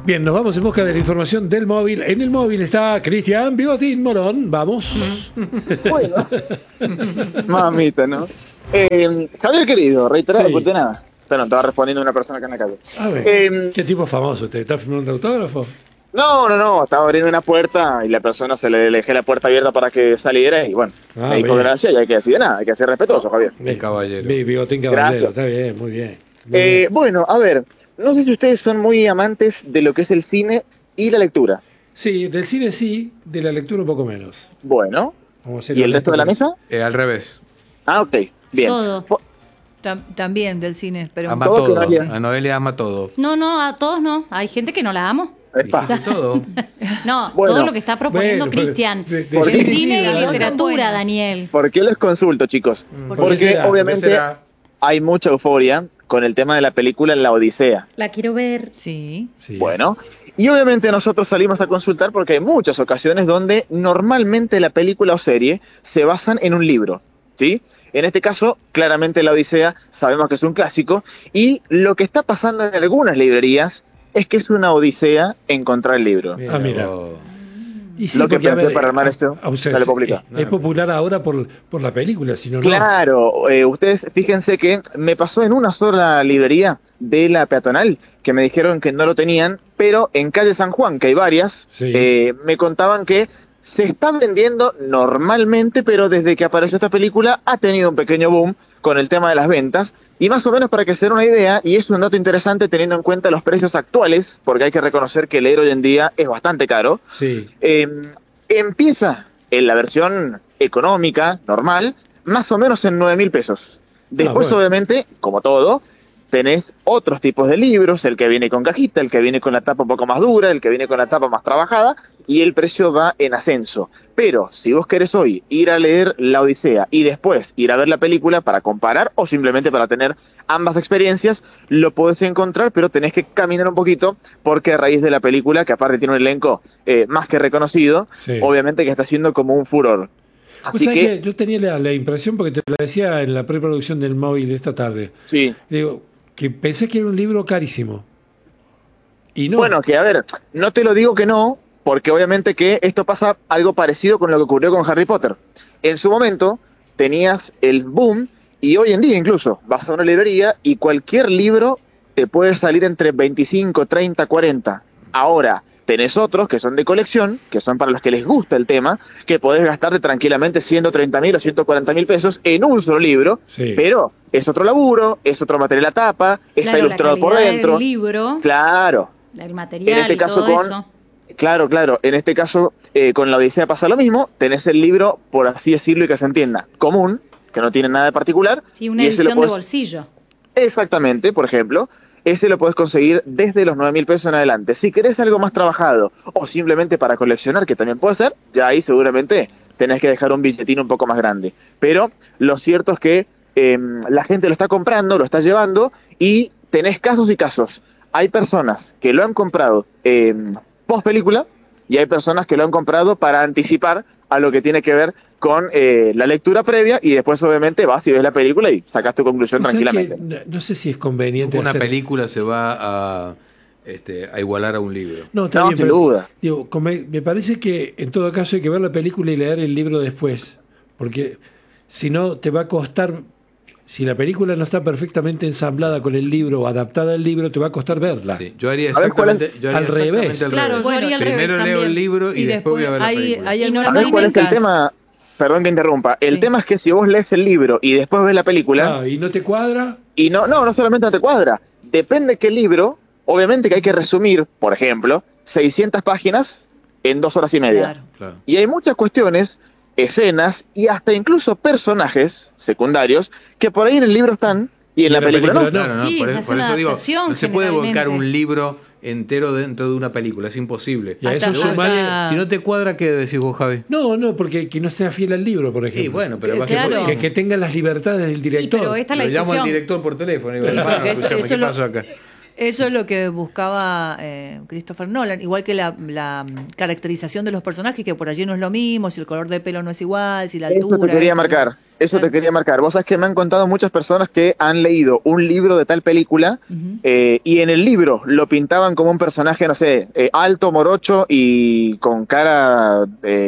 Bien, nos vamos en busca de la información del móvil. En el móvil está Cristian Bigotín Morón. Vamos. Bueno. Mamita, ¿no? Javier querido, reiterado, Sí. porque nada. Pero no, estaba respondiendo a una persona acá en la calle. A ver, ¿qué tipo famoso usted? ¿Está firmando autógrafo? No, estaba abriendo una puerta y la persona se le dejé la puerta abierta para que saliera y bueno, me dijo bien. gracias y hay que decir de nada, hay que ser respetuoso, Javier. Bien, caballero. Bigotín caballero, Gracias. está bien, muy bien. Muy bien. Bueno, a ver, no sé si ustedes son muy amantes de lo que es el cine y la lectura. Sí, del cine sí, de la lectura un poco menos. Bueno, Vamos a ser ¿y el resto de la honestos. mesa? Al revés. Ah, ok, bien. Todo. Po- También del cine, pero Ama Todo que todo. Noelia. A Noelia ama todo. no, a todos no. Hay gente que no la amo. Epa. Dijiste todo. No, Bueno. todo lo que está proponiendo Bueno, Cristian. de De cine cine y y de literatura, buenas. Daniel. ¿Por qué les consulto, chicos? ¿Por qué Porque será? obviamente ¿Qué será? hay mucha euforia con el tema de la película La Odisea. La quiero ver. Sí. Sí. Bueno, y obviamente nosotros salimos a consultar porque hay muchas ocasiones donde normalmente la película o serie se basan en un libro, ¿sí? En este caso, claramente La Odisea sabemos que es un clásico y lo que está pasando en algunas librerías es que es una odisea encontrar el libro. Ah, mira. vos. Y Lo que porque, a pensé ver, para armar esto, o sea, dale, es, Poplica. es popular ahora por la película, si no, no. Claro, ustedes fíjense que me pasó en una sola librería de la peatonal que me dijeron que no lo tenían, pero en calle San Juan, que hay varias, Sí. me contaban que se está vendiendo normalmente, pero desde que apareció esta película ha tenido un pequeño boom con el tema de las ventas. Y más o menos para que se den una idea, y es un dato interesante teniendo en cuenta los precios actuales, porque hay que reconocer que leer hoy en día es bastante caro, Sí. empieza en la versión económica, normal, más o menos en 9.000 pesos. Después, bueno. obviamente, como todo, tenés otros tipos de libros, el que viene con cajita, el que viene con la tapa un poco más dura, el que viene con la tapa más trabajada, y el precio va en ascenso. Pero si vos querés hoy ir a leer La Odisea y después ir a ver la película para comparar o simplemente para tener ambas experiencias, lo podés encontrar, pero tenés que caminar un poquito porque a raíz de la película, que aparte tiene un elenco más que reconocido, Sí. obviamente que está siendo como un furor. Vos Así sabés que, que yo tenía la impresión, porque te lo decía en la preproducción del móvil esta tarde, sí. digo, que pensé que era un libro carísimo. Y no. Bueno, que a ver, no te lo digo que no, porque obviamente que esto pasa algo parecido con lo que ocurrió con Harry Potter. En su momento tenías el boom y hoy en día incluso vas a una librería y cualquier libro te puede salir entre 25, 30, 40. Ahora, tenés otros que son de colección, que son para los que les gusta el tema, que podés gastarte tranquilamente 130.000 o 140.000 pesos en un solo libro, Sí. pero es otro laburo, es otro material a tapa, está Claro, ilustrado la por calidad dentro. del libro, Claro. el material En este y caso todo con- eso. Claro. En este caso, con la Odisea pasa lo mismo. Tenés el libro, por así decirlo y que se entienda, común, que no tiene nada de particular. Sí, una y ese lo edición de podés- bolsillo. Exactamente, por ejemplo. Ese lo podés conseguir desde los 9.000 pesos en adelante. Si querés algo más trabajado o simplemente para coleccionar, que también puede ser, ya ahí seguramente tenés que dejar un billetín un poco más grande. Pero lo cierto es que la gente lo está comprando, lo está llevando y tenés casos y casos. Hay personas que lo han comprado post película y hay personas que lo han comprado para anticipar a lo que tiene que ver con la lectura previa y después obviamente vas y ves la película y sacas tu conclusión ¿Vos sabés tranquilamente. que no sé si es conveniente Una hacer- película se va a igualar a un libro. No, está No, bien, sin pero duda. digo, me parece que en todo caso hay que ver la película y leer el libro después, porque si no te va a costar, si la película no está perfectamente ensamblada con el libro o adaptada al libro, te va a costar verla. Sí, yo haría A ver, ¿cuál es? exactamente, yo haría Al exactamente revés. al Claro, revés. yo haría al revés Primero leo también. el libro y, después voy a ver la hay, película. hay Y algunas A ver, ¿cuál es el técnicas. tema? Perdón que interrumpa. El Sí. tema es que si vos lees el libro y después ves la película, ¿Y no te cuadra? y no solamente no te cuadra, depende qué libro, obviamente que hay que resumir, por ejemplo, 600 páginas en 2 horas y media. Claro. Claro. Y hay muchas cuestiones, escenas y hasta incluso personajes secundarios que por ahí en el libro están y en la película no. no. Claro, Sí, por, se por hace una eso digo, adaptación no se puede volcar generalmente. un libro entero dentro de una película, es imposible. Y a eso Hasta- sumale- hasta- Si no te cuadra, ¿qué decís vos, Javi? No, porque que no sea fiel al libro, por ejemplo. Y bueno, pero va a Claro. ser que tenga las libertades del Sí, director. pero esta es la Lo llamo al discusión. director por teléfono y digo, Sí, hermano, porque eso- escuchame, eso ¿qué lo- pasó acá? Eso es lo que buscaba Christopher Nolan, igual que la caracterización de los personajes, que por allí no es lo mismo, si el color de pelo no es igual, si la Eso altura. te quería marcar. Eso te quería marcar. Vos sabés que me han contado muchas personas que han leído un libro de tal película y en el libro lo pintaban como un personaje, no sé, alto, morocho y con cara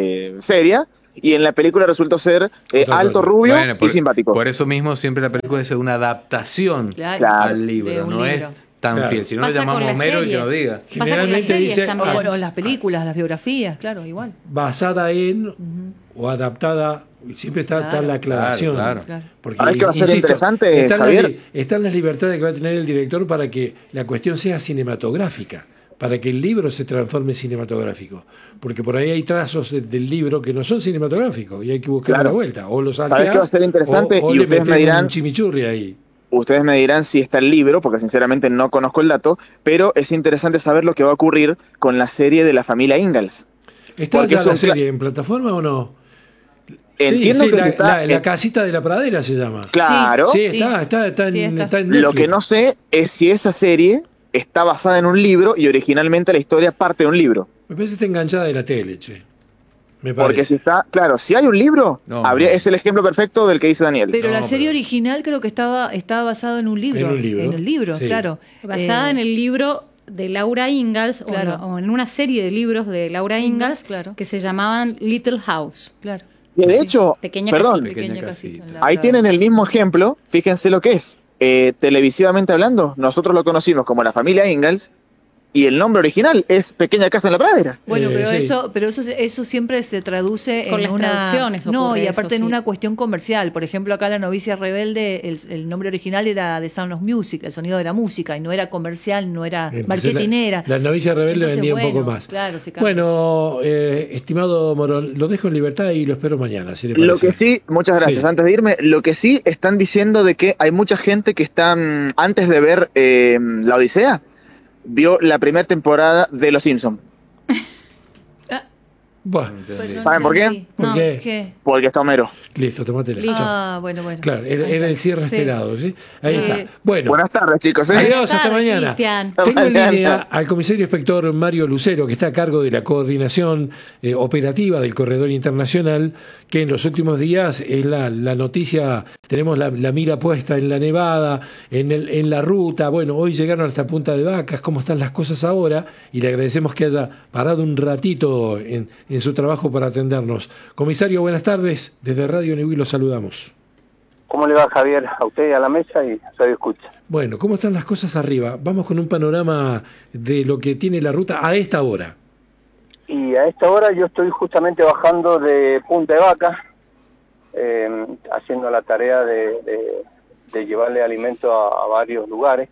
seria, y en la película resultó ser Otra alto, cosa. rubio Bueno, y simpático. por eso mismo siempre la película es una adaptación Claro. al De libro, un no libro. es tan Claro. fiel. Si no le Pasa con llamamos las Homero y que series. nos diga. Pasa con las Generalmente series dice, también. O las películas, las biografías, claro, igual. basada en o adaptada, siempre está Claro. la aclaración. Claro. Claro. Porque, ¿Sabés qué va a ser interesante, Javier? Están las libertades que va a tener el director para que la cuestión sea cinematográfica, para que el libro se transforme en cinematográfico. Porque por ahí hay trazos del libro que no son cinematográficos y hay que buscar Claro. la vuelta. O los ¿Sabés qué va a ser interesante? o Y le ustedes me metemos dirán- un chimichurri ahí. Ustedes me dirán si está el libro, porque sinceramente no conozco el dato, pero es interesante saber lo que va a ocurrir con la serie de la familia Ingalls. ¿Está Porque ya es la un serie en plataforma o no? Entiendo sí, que la, está... la casita de la pradera se llama. Claro, Sí, Sí. está en, Sí, está. está en Netflix. lo que no sé es si esa serie está basada en un libro y originalmente la historia parte de un libro. Me parece que está enganchada de la tele, che. Me Porque parece. si está, claro, si hay un libro, No, habría, no. es el ejemplo perfecto del que dice Daniel. Pero No, la serie pero- original creo que estaba basado en un libro. En un libro, En el libro, sí. claro. Basada en el libro de Laura Ingalls Claro. o en una serie de libros de Laura Ingalls claro. que se llamaban Little House. Claro. Que de hecho, Pequeña perdón, casita. Pequeña casita. casita. ahí tienen el mismo ejemplo, fíjense lo que es. Televisivamente hablando, nosotros lo conocimos como la familia Ingalls y el nombre original es Pequeña Casa en la Pradera. Bueno, pero Sí. eso siempre se traduce Con en las una traducciones no, ocurre y aparte eso, en sí. una cuestión comercial. Por ejemplo, acá La novicia rebelde, el nombre original era The Sound of Music, el sonido de la música, y no era comercial, no era Entonces, marketinera. La novicia rebelde Entonces, vendía un poco bueno, más. claro, se cambia. Bueno, estimado Morón, lo dejo en libertad y lo espero mañana, si le Lo parece. que sí, muchas gracias. Sí. Antes de irme, lo que sí están diciendo de que hay mucha gente que está, antes de ver La Odisea, vio la primera temporada de Los Simpsons. Buah, Pero ¿Saben por qué? entendí. ¿Por No, qué? Porque está Homero. listo, tomátela. Listo. Chao. Ah, bueno. Claro, era el cierre Sí. esperado, ¿sí? Ahí Eh, está. Bueno. Buenas tardes, chicos. Adiós, Buenas hasta tardes, mañana. Cristian. Tengo en Mañana. línea al comisario inspector Mario Lucero, que está a cargo de la coordinación operativa del corredor internacional, que en los últimos días es la noticia, tenemos la mira puesta en la nevada, en la ruta. Bueno, hoy llegaron hasta Punta de Vacas, cómo están las cosas ahora, y le agradecemos que haya parado un ratito en su trabajo para atendernos. Comisario, buenas tardes. Desde Radio Neví lo saludamos. ¿Cómo le va, Javier? A usted, a la mesa y Radio Escucha. Bueno, ¿cómo están las cosas arriba? Vamos con un panorama de lo que tiene la ruta a esta hora. Y a esta hora yo estoy justamente bajando de Punta de Vaca, haciendo la tarea de llevarle alimento a varios lugares.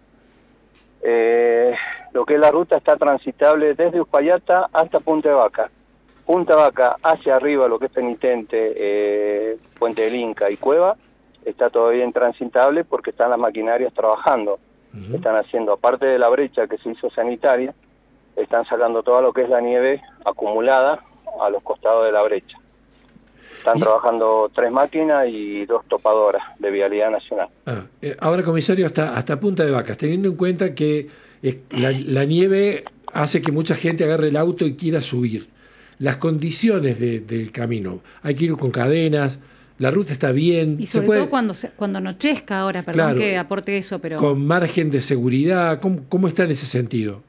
Lo que es la ruta está transitable desde Uspallata hasta Punta de Vaca. Punta de Vaca hacia arriba, lo que es Penitente, Puente del Inca y Cueva, está todavía intransitable porque están las maquinarias trabajando. Están haciendo, aparte de la brecha que se hizo sanitaria, están sacando todo lo que es la nieve acumulada a los costados de la brecha. Están trabajando 3 máquinas y 2 topadoras de Vialidad Nacional. Ahora, comisario, hasta Punta de Vacas, teniendo en cuenta que la nieve hace que mucha gente agarre el auto y quiera subir. Las condiciones del camino, hay que ir con cadenas, la ruta está bien. Y sobre todo cuando anochezca ahora, perdón Claro, que aporte eso, pero... con margen de seguridad, ¿cómo está en ese sentido?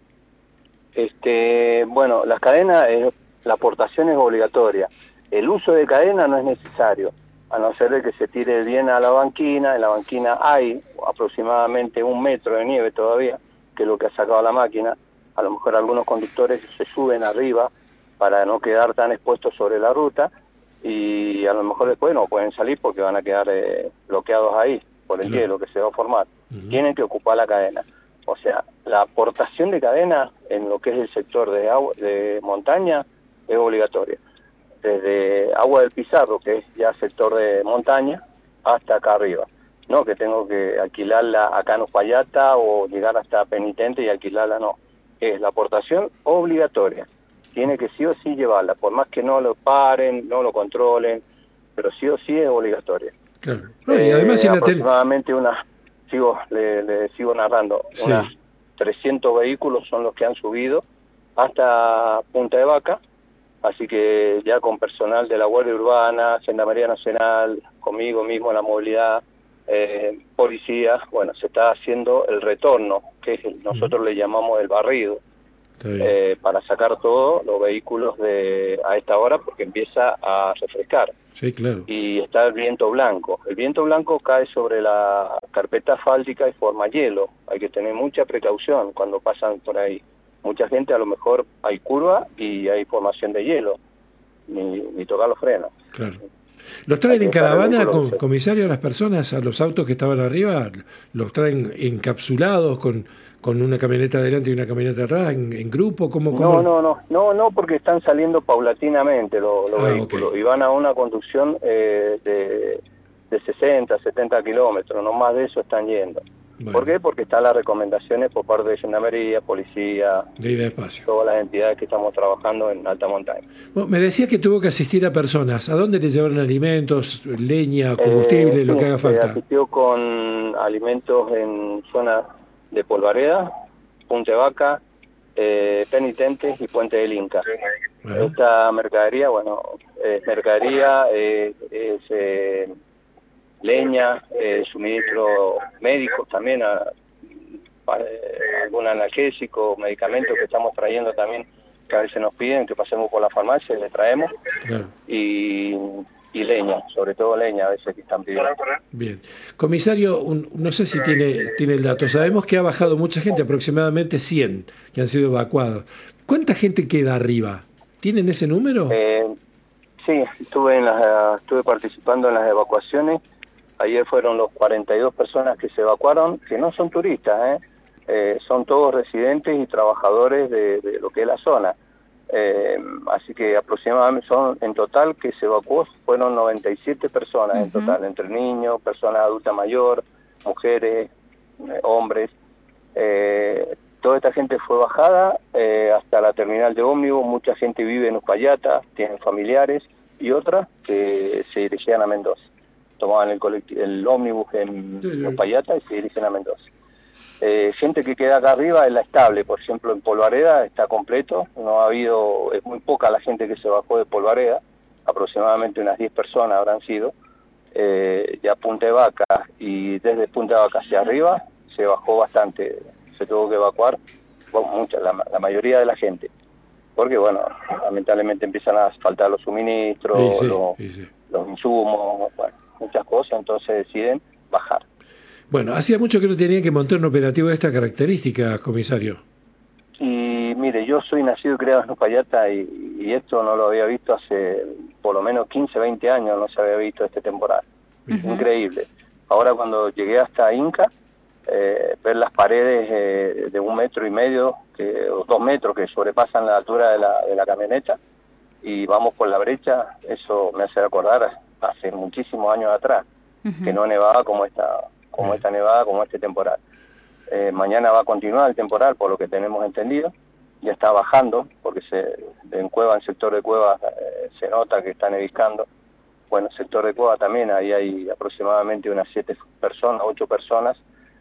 Bueno, las cadenas, la aportación es obligatoria. El uso de cadena no es necesario, a no ser de que se tire bien a la banquina. En la banquina hay aproximadamente 1 metro de nieve todavía, que es lo que ha sacado la máquina. A lo mejor algunos conductores se suben arriba para no quedar tan expuestos sobre la ruta, y a lo mejor después no pueden salir porque van a quedar bloqueados ahí por el hielo que se va a formar. Tienen que ocupar la cadena. O sea, la aportación de cadena en lo que es el sector de montaña es obligatoria. Desde Agua del Pizarro, que es ya sector de montaña, hasta acá arriba. No que tengo que alquilarla acá en Uspallata o llegar hasta Penitente y alquilarla, no. Es la aportación obligatoria. Tiene que sí o sí llevarla, por más que no lo paren, no lo controlen, pero sí o sí es obligatoria. Claro. No, y además aproximadamente le sigo narrando, Sí. unas 300 vehículos son los que han subido hasta Punta de Vaca, Así que ya con personal de la Guardia Urbana, Gendarmería Nacional, conmigo mismo en la movilidad, policía, bueno, se está haciendo el retorno, que es nosotros le llamamos el barrido, para sacar todos los vehículos a esta hora porque empieza a refrescar. Sí, claro. Y está el viento blanco. El viento blanco cae sobre la carpeta asfáltica y forma hielo. Hay que tener mucha precaución cuando pasan por ahí. Mucha gente, a lo mejor hay curva y hay formación de hielo, ni tocar los frenos. Claro. ¿Los traen en caravana, comisario, a las personas, a los autos que estaban arriba? ¿Los traen encapsulados con una camioneta adelante y una camioneta atrás, en grupo? ¿Cómo? No, porque están saliendo paulatinamente los vehículos, okay. Y van a una conducción de 60, 70 kilómetros, no más de eso están yendo. Bueno. ¿Por qué? Porque están las recomendaciones por parte de Gendarmería, Policía, de ir despacio. Todas las entidades que estamos trabajando en alta montaña. Bueno, me decía que tuvo que asistir a personas. ¿A dónde les llevaron alimentos, leña, combustible, lo que haga falta? Asistió con alimentos en zona de Polvareda, Punta Vaca, Penitentes y Puente del Inca. Bueno. Esta mercadería, es mercadería, es leña, suministro médicos también, algún analgésico, medicamentos que estamos trayendo también, que a veces nos piden que pasemos por la farmacia y le traemos, claro. y leña, sobre todo leña a veces que están pidiendo. Bien. Comisario, no sé si tiene el dato, sabemos que ha bajado mucha gente, aproximadamente 100 que han sido evacuados. ¿Cuánta gente queda arriba? ¿Tienen ese número? Sí, estuve participando en las evacuaciones. Ayer fueron los 42 personas que se evacuaron, que no son turistas, son todos residentes y trabajadores de lo que es la zona. Así que aproximadamente en total que se evacuó fueron 97 personas en total, entre niños, personas adultas mayor, mujeres, hombres. Toda esta gente fue bajada hasta la terminal de ómnibus. Mucha gente vive en Uspallata, tienen familiares, y otras que se dirigían a Mendoza. Tomaban el ómnibus en Uspallata y se dirigen a Mendoza. Gente que queda acá arriba es la estable, por ejemplo en Polvareda está completo, es muy poca la gente que se bajó de Polvareda, aproximadamente unas 10 personas habrán sido. Ya Punta de Vaca, y desde Punta de Vaca hacia arriba se bajó bastante, se tuvo que evacuar la mayoría de la gente, porque lamentablemente empiezan a faltar los suministros, los insumos, muchas cosas, entonces deciden bajar. Bueno, hacía mucho que no tenían que montar un operativo de estas características, comisario. Y mire, yo soy nacido y criado en Uspallata y esto no lo había visto hace por lo menos 15, 20 años, no se había visto este temporal. Increíble. Ahora cuando llegué hasta Inca, ver las paredes de 1,5 metros o 2 metros que sobrepasan la altura de la camioneta y vamos por la brecha, eso me hace recordar hace muchísimos años atrás, que no nevaba como esta nevada, como este temporal. Mañana va a continuar el temporal, por lo que tenemos entendido, ya está bajando, porque en sector de Cueva se nota que está neviscando. Bueno, sector de Cueva también, ahí hay aproximadamente unas 8 personas,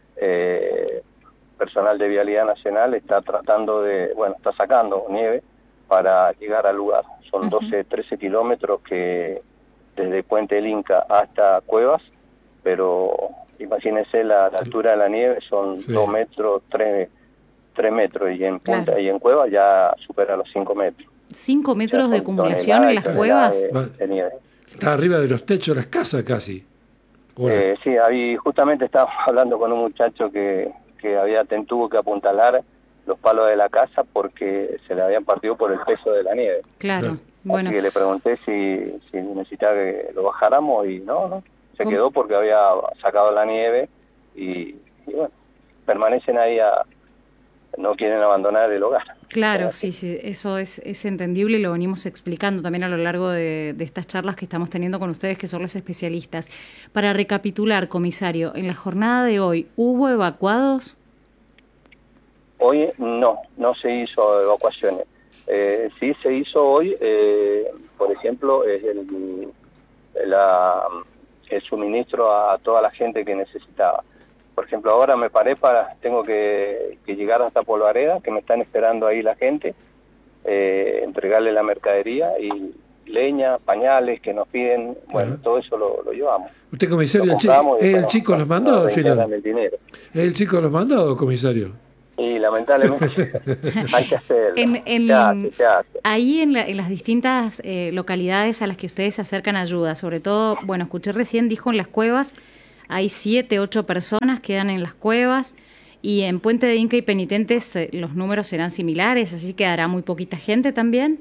personal de Vialidad Nacional está está sacando nieve para llegar al lugar. Son 12, 13 kilómetros que desde Puente del Inca hasta Cuevas, pero imagínense la altura de la nieve, son 2 metros, 3 metros, y en Punta y en Cuevas ya supera los 5 metros. 5 metros de acumulación en las cuevas. De nieve. Está arriba de los techos de las casas casi. Sí, justamente estábamos hablando con un muchacho que tuvo que apuntalar los palos de la casa porque se le habían partido por el peso de la nieve. Claro. Así que le pregunté si necesitaba que lo bajáramos y no, se quedó porque había sacado la nieve y permanecen ahí, no quieren abandonar el hogar. Claro, sí, eso es entendible y lo venimos explicando también a lo largo de estas charlas que estamos teniendo con ustedes, que son los especialistas. Para recapitular, comisario, en la jornada de hoy, ¿hubo evacuados? Hoy no se hizo evacuaciones. Sí se hizo hoy, por ejemplo, es el suministro a toda la gente que necesitaba. Por ejemplo, ahora me paré tengo que llegar hasta Polvareda, que me están esperando ahí la gente, entregarle la mercadería y leña, pañales que nos piden, bueno, todo eso lo llevamos. ¿Usted, comisario, Lo el chico los mandó al final? El dinero. ¿El chico los mandó, comisario? Y lamentablemente hay que hacerlo. Se hace. Ahí en las distintas localidades a las que ustedes se acercan ayuda, sobre todo, bueno, escuché recién, dijo en las cuevas, hay 7, 8 personas que quedan en las cuevas, y en Puente de Inca y Penitentes los números serán similares, así que hará muy poquita gente también.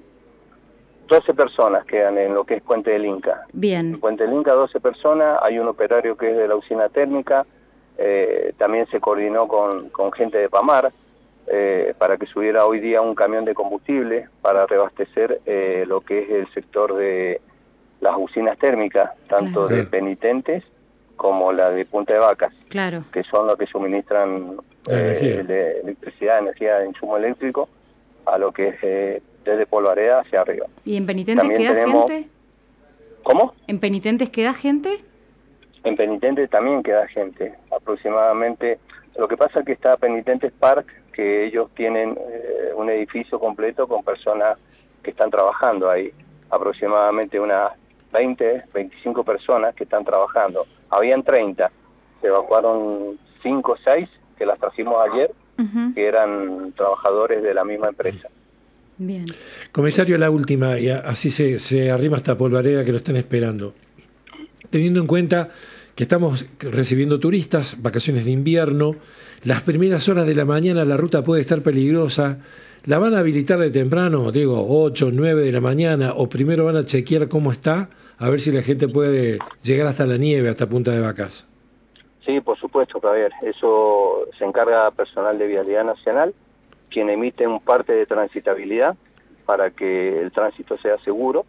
12 personas quedan en lo que es Puente del Inca. Bien. En Puente del Inca 12 personas, hay un operario que es de la usina térmica, también se coordinó con gente de Pamar para que subiera hoy día un camión de combustible para reabastecer lo que es el sector de las usinas térmicas, tanto de Penitentes como la de Punta de Vacas, claro, que son los que suministran electricidad, energía de insumo eléctrico a lo que es desde Polvareda hacia arriba. ¿Y en Penitentes también queda gente? ¿Cómo? ¿En Penitentes queda gente? En Penitentes también queda gente, aproximadamente. Lo que pasa es que está Penitentes Park, que ellos tienen un edificio completo con personas que están trabajando ahí, aproximadamente unas 20, 25 personas que están trabajando. Habían 30, se evacuaron 5 o 6, que las trajimos ayer, que eran trabajadores de la misma empresa. Bien. Comisario, la última, y así se arrima hasta Polvareda que lo están esperando. Teniendo en cuenta que estamos recibiendo turistas, vacaciones de invierno, las primeras horas de la mañana la ruta puede estar peligrosa, ¿la van a habilitar de temprano, digo, 8, 9 de la mañana, o primero van a chequear cómo está, a ver si la gente puede llegar hasta la nieve, hasta Punta de Vacas? Sí, por supuesto, Javier, eso se encarga personal de Vialidad Nacional, quien emite un parte de transitabilidad para que el tránsito sea seguro,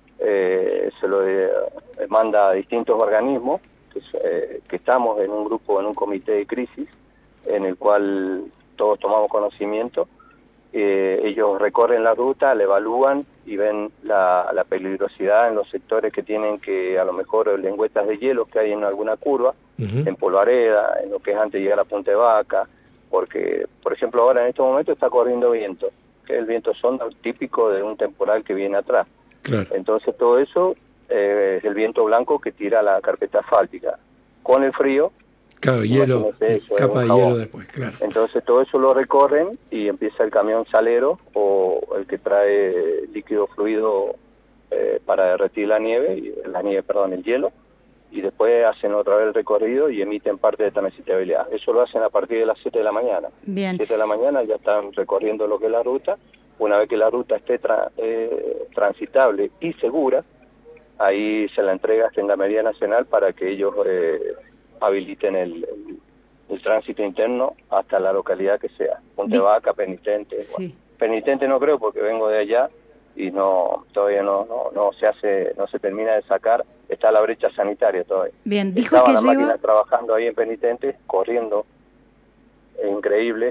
se lo manda a distintos organismos, que estamos en un grupo, en un comité de crisis, en el cual todos tomamos conocimiento, ellos recorren la ruta, la evalúan y ven la peligrosidad en los sectores que tienen que, a lo mejor, lengüetas de hielo que hay en alguna curva, en Polvareda, en lo que es antes de llegar a Punta de Vaca, porque, por ejemplo, ahora en estos momentos está corriendo viento, que es el viento sonda típico de un temporal que viene atrás. Claro. Entonces todo eso es el viento blanco que tira la carpeta asfáltica. Con el frío, claro, hielo, eso, capa de hielo después, claro. Entonces todo eso lo recorren y empieza el camión salero o el que trae líquido fluido para derretir la nieve, el hielo, y después hacen otra vez el recorrido y emiten parte de transitabilidad. Eso lo hacen a partir de las 7 de la mañana. Bien. 7 de la mañana ya están recorriendo lo que es la ruta. Una vez que la ruta esté transitable y segura, ahí se la entrega a Gendarmería Nacional para que ellos habiliten el tránsito interno hasta la localidad que sea. Punta de Vaca, Penitente. Sí. Bueno, Penitente no creo porque vengo de allá y todavía no se termina de sacar, está la brecha sanitaria todavía. Bien, dijo Estaba que la lleva máquina trabajando ahí en Penitente, corriendo, increíble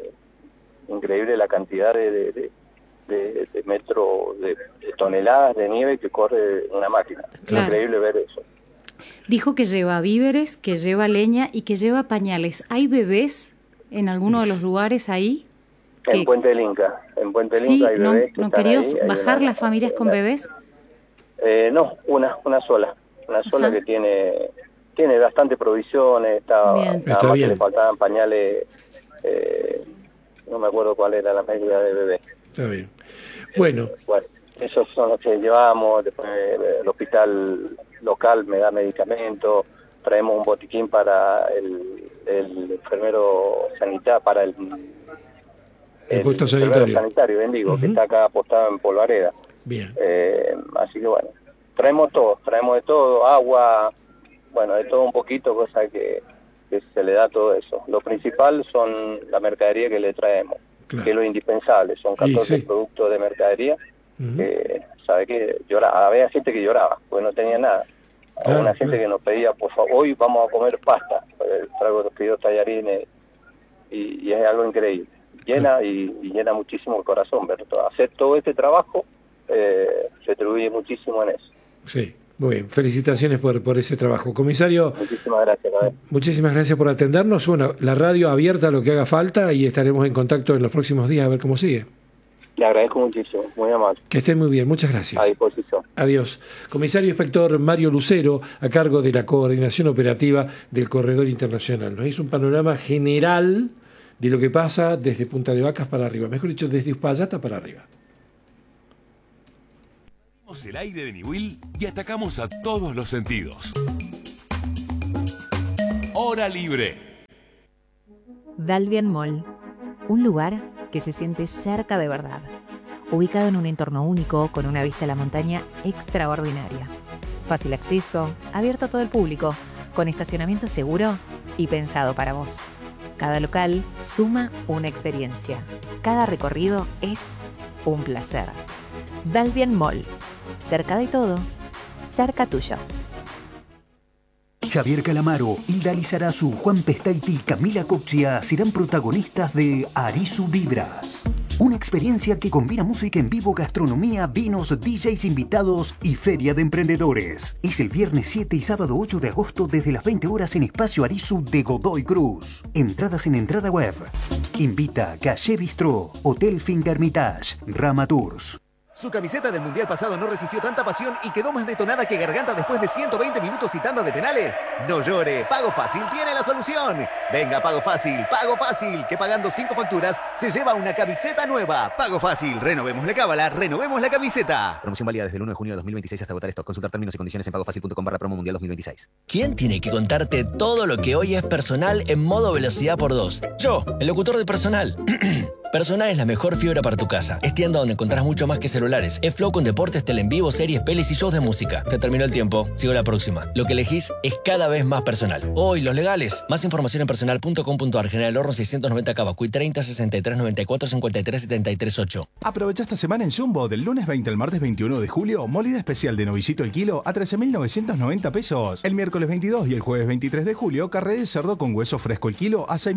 la cantidad de metros, de toneladas de nieve que corre una máquina. Claro. Increíble ver eso. Dijo que lleva víveres, que lleva leña y que lleva pañales. ¿Hay bebés en alguno de los lugares ahí? En Puente del Inca. En Puente del Inca hay bebés. ¿No quería bajar las familias con bebés? No, una sola. Una sola que tiene bastante provisiones. Nada más que le faltaban pañales. No me acuerdo cuál era la medida de bebé. Está bien. Bueno, esos son los que llevamos. Después el hospital local me da medicamentos. Traemos un botiquín para el enfermero sanitario, para el puesto sanitario, que está acá apostado en Polvareda. Bien. Así que bueno, traemos de todo, agua, bueno, de todo un poquito, cosa que se le da todo eso. Lo principal son la mercadería que le traemos, que es lo indispensable, son 14 productos de mercadería, que sabe que lloraba, había gente que lloraba, porque no tenía nada. Había una gente que nos pedía, por favor, hoy vamos a comer pasta, traigo los pedidos tallarines, y es algo increíble. Llena y llena muchísimo el corazón ver hacer todo este trabajo, se atribuye muchísimo en eso. Sí, muy bien, felicitaciones por ese trabajo, comisario. Muchísimas gracias, muchísimas gracias por atendernos. Bueno, la radio abierta a lo que haga falta y estaremos en contacto en los próximos días a ver cómo sigue. Le agradezco muchísimo, muy amable. Que estén muy bien, muchas gracias. A disposición. Adiós. Comisario Inspector Mario Lucero, a cargo de la coordinación operativa del Corredor Internacional. Nos hizo un panorama general de lo que pasa desde Punta de Vacas para arriba, mejor dicho, desde Uspallata para arriba. El aire de Niwil y atacamos a todos los sentidos. Hora libre. Dalvian Mall, un lugar que se siente cerca de verdad, ubicado en un entorno único con una vista a la montaña extraordinaria. Fácil acceso, abierto a todo el público, con estacionamiento seguro y pensado para vos. Cada local suma una experiencia. Cada recorrido es un placer. Dalvian Mall. Cerca de todo, cerca tuyo. Javier Calamaro, Hilda Lizarazu, Juan Pestaiti y Camila Coccia serán protagonistas de Arisu Vibras. Una experiencia que combina música en vivo, gastronomía, vinos, DJs invitados y feria de emprendedores. Es el viernes 7 y sábado 8 de agosto desde las 20 horas en Espacio Arisu de Godoy Cruz. Entradas en entrada web. Invita Calle Bistró, Hotel Fingermitage, Rama Tours. Su camiseta del Mundial pasado no resistió tanta pasión y quedó más detonada que Garganta después de 120 minutos y tanda de penales. No llore, Pago Fácil tiene la solución. Venga, Pago Fácil, que pagando 5 facturas se lleva una camiseta nueva. Pago Fácil, renovemos la cábala, renovemos la camiseta. Promoción válida desde el 1 de junio de 2026 hasta agotar stock. Consultar términos y condiciones en pagofacil.com/promo mundial 2026. ¿Quién tiene que contarte todo lo que hoy es Personal en modo velocidad por 2? Yo, el locutor de Personal. Personal es la mejor fibra para tu casa. Es tienda donde encontrás mucho más que celulares. Es Flow con deportes, tele en vivo, series, pelis y shows de música. Se terminó el tiempo. Sigo la próxima. Lo que elegís es cada vez más Personal. Hoy, los legales. Más información en personal.com.ar. General Horno 690 Cavacuy 30 63 94 53 73 8. Aprovecha esta semana en Jumbo. Del lunes 20 al martes 21 de julio. Molida especial de novillito el kilo a 13.990 pesos. El miércoles 22 y el jueves 23 de julio. Carré de cerdo con hueso fresco el kilo a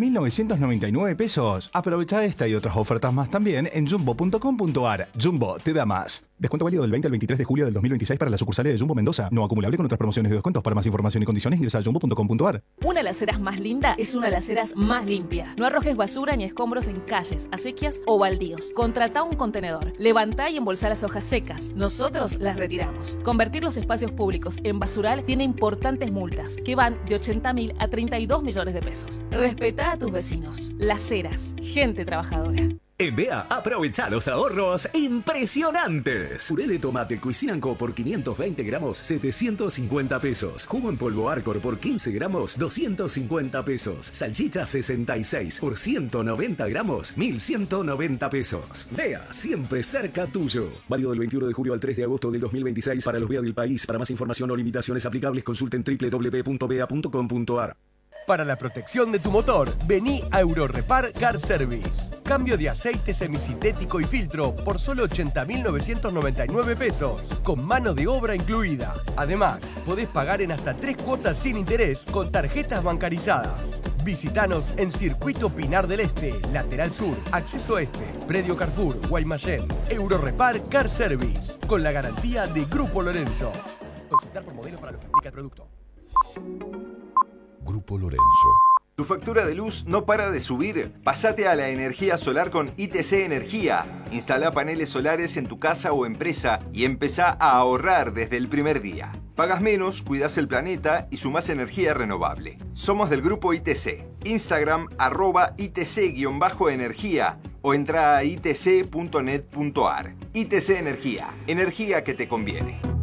6.999 pesos. Aprovecha esta y otras ofertas más también en jumbo.com.ar. Jumbo te da más. Descuento válido del 20 al 23 de julio del 2026 para las sucursales de Jumbo Mendoza. No acumulable con otras promociones de descuentos. Para más información y condiciones ingresa a jumbo.com.ar. Una Laceras más linda es una Laceras más limpia. No arrojes basura ni escombros en calles, acequias o baldíos. Contratá un contenedor. Levantá y embolsá las hojas secas. Nosotros las retiramos. Convertir los espacios públicos en basural tiene importantes multas que van de 80.000 a 32 millones de pesos. Respetá a tus vecinos. Laceras. Gente trabajadora. En Bea, aprovecha los ahorros impresionantes. Puré de tomate Cuisinant Co por 520 gramos, 750 pesos. Jugo en polvo Arcor por 15 gramos, 250 pesos. Salchicha 66 por 190 gramos, 1.190 pesos. Bea, siempre cerca tuyo. Válido del 21 de julio al 3 de agosto del 2026 para los Bea del país. Para más información o limitaciones aplicables, consulten www.bea.com.ar. Para la protección de tu motor, vení a Eurorepar Car Service. Cambio de aceite semisintético y filtro por solo 80.999 pesos, con mano de obra incluida. Además, podés pagar en hasta 3 cuotas sin interés con tarjetas bancarizadas. Visítanos en Circuito Pinar del Este, Lateral Sur, Acceso Este, Predio Carrefour, Guaymallén. Eurorepar Car Service, con la garantía de Grupo Lorenzo. Consultar por modelo para lo que implica el producto. Grupo Lorenzo. ¿Tu factura de luz no para de subir? Pásate a la energía solar con ITC Energía. Instala paneles solares en tu casa o empresa y empezá a ahorrar desde el primer día. Pagas menos, cuidas el planeta y sumás energía renovable. Somos del grupo ITC. Instagram @ITC_energía o entra a itc.net.ar. ITC Energía. Energía que te conviene.